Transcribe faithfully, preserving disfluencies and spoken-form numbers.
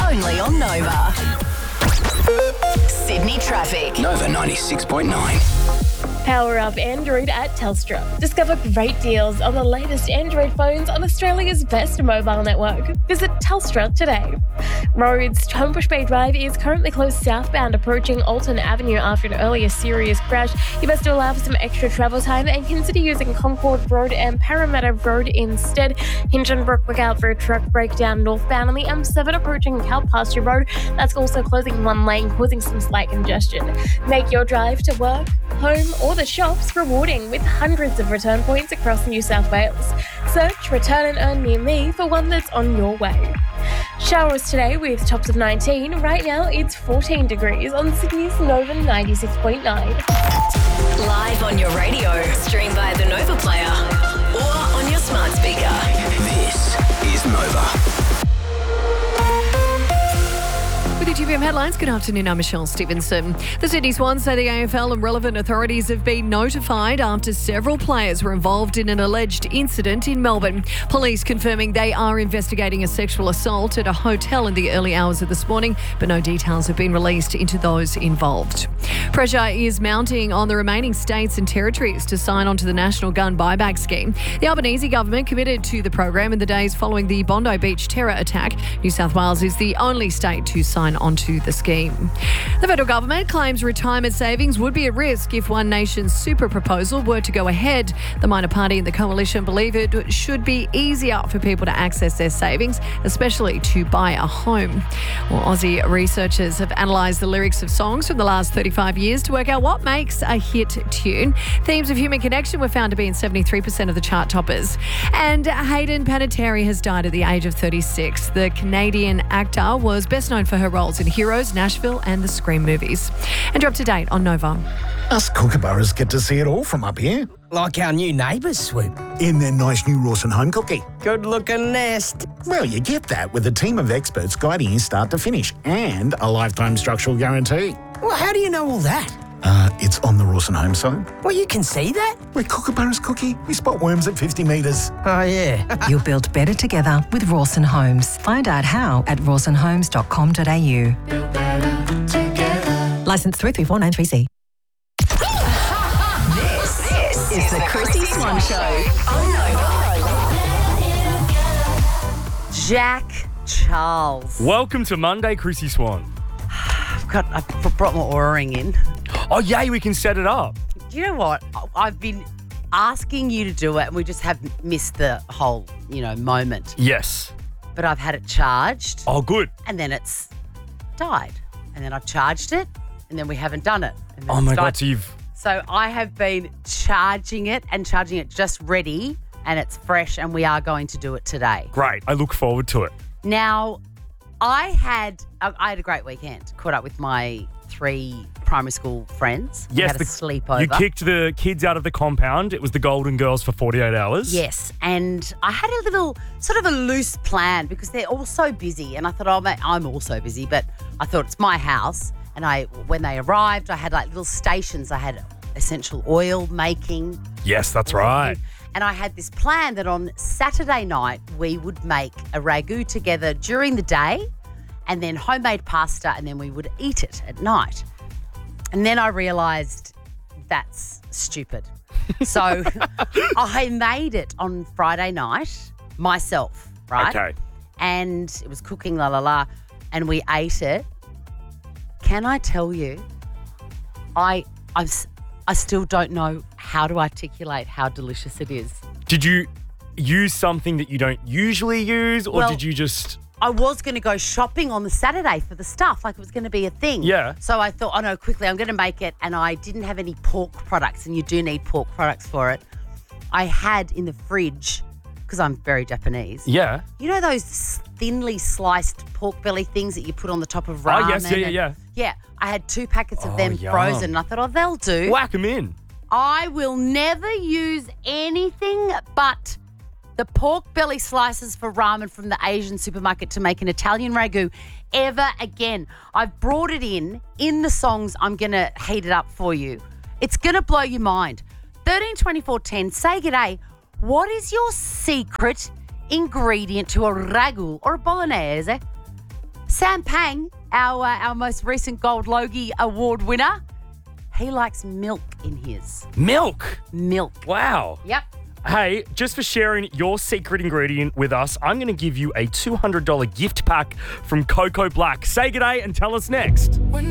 only on Nova. Sydney traffic. Nova ninety-six point nine. Power up Android at Telstra. Discover great deals on the latest Android phones on Australia's best mobile network. Visit Telstra today. Roads. Homebush Bay Drive is currently closed southbound approaching Alton Avenue after an earlier serious crash. You best to allow for some extra travel time and consider using Concord Road and Parramatta Road instead. Hinchinbrook, look out for a truck breakdown northbound on the M seven approaching Calpasture Road. That's also closing one lane, causing some slight congestion. Make your drive to work, home or the shops rewarding with hundreds of return points across New South Wales. Search Return and Earn Near Me for one that's on your way. Showers today with tops of nineteen. Right now it's fourteen degrees on Sydney's Nova ninety-six point nine. Live on your radio, stream via the Nova player or on your smart speaker. This is Nova. With your G B M headlines, good afternoon, I'm Michelle Stevenson. The Sydney Swans say the A F L and relevant authorities have been notified after several players were involved in an alleged incident in Melbourne. Police confirming they are investigating a sexual assault at a hotel in the early hours of this morning, but no details have been released into those involved. Pressure is mounting on the remaining states and territories to sign on to the National Gun Buyback Scheme. The Albanese government committed to the program in the days following the Bondi Beach terror attack. New South Wales is the only state to sign onto the scheme. The federal government claims retirement savings would be at risk if One Nation's super proposal were to go ahead. The minor party and the coalition believe it should be easier for people to access their savings, especially to buy a home. Well, Aussie researchers have analysed the lyrics of songs from the last thirty-five years to work out what makes a hit tune. Themes of human connection were found to be in seventy-three percent of the chart toppers. And Hayden Panettiere has died at the age of thirty-six. The Canadian actor was best known for her roles in Heroes, Nashville and the Scream movies. And you're up to date on Nova. Us kookaburras get to see it all from up here. Like our new neighbours, Swoop. In their nice new Rawson home cookie. Good-looking nest. Well, you get that with a team of experts guiding you start to finish and a lifetime structural guarantee. Well, how do you know all that? Uh, it's on the Rawson home site. Well, you can see that? We're kookaburras, Cookie. We spot worms at fifty metres. Oh, yeah. You'll build better together with Rawson Homes. Find out how at rawson homes dot com dot a u. Licence three three four nine three C. This, this is the Chrissy Swan Show on Nova. Jack Charles. Welcome to Monday, Chrissy Swan. I've got, I've brought my Oura ring in. Oh, yay, we can set it up. Do you know what? I've been asking you to do it and we just have missed the whole, you know, moment. Yes. But I've had it charged. Oh, good. And then it's died. And then I've charged it and then we haven't done it. And then Oh, it's my died. God, so you've... So I have been charging it and charging it just ready and it's fresh and we are going to do it today. Great. I look forward to it. Now, I had I had a great weekend. Caught up with my three primary school friends. We Yes, had a the, sleepover. you kicked the kids out of the compound. It was the Golden Girls for forty-eight hours. Yes, and I had a little sort of a loose plan because they're all so busy, and I thought, oh, mate, I'm also busy, but I thought it's my house. And I, when they arrived, I had like little stations. I had essential oil making. Yes, that's right. And I had this plan that on Saturday night we would make a ragu together during the day and then homemade pasta and then we would eat it at night. And then I realised that's stupid. So I made it on Friday night myself, right? Okay. And it was cooking, la, la, la, and we ate it. Can I tell you, I, I'm, s- I still don't know how to articulate how delicious it is. Did you use something that you don't usually use, or Well, did you just... I was going to go shopping on the Saturday for the stuff, like it was going to be a thing. Yeah. So I thought, oh no, quickly, I'm going to make it. And I didn't have any pork products, and you do need pork products for it. I had in the fridge, because I'm very Japanese. Yeah. You know those thinly sliced pork belly things that you put on the top of ramen? Oh, yes, yeah, yeah, and- yeah. Yeah, I had two packets of Oh, them yum. frozen. And I thought, oh, they'll do. Whack them in. I will never use anything but the pork belly slices for ramen from the Asian supermarket to make an Italian ragu ever again. I've brought it in, in the songs. I'm going to heat it up for you. It's going to blow your mind. thirteen twenty-four ten, say g'day. What is your secret ingredient to a ragu or a bolognese? Sam Pang, our uh, our most recent Gold Logie Award winner, he likes milk in his. Milk. Milk. Wow. Yep. Hey, just for sharing your secret ingredient with us, I'm going to give you a two hundred dollars gift pack from Cocoa Black. Say g'day and tell us next.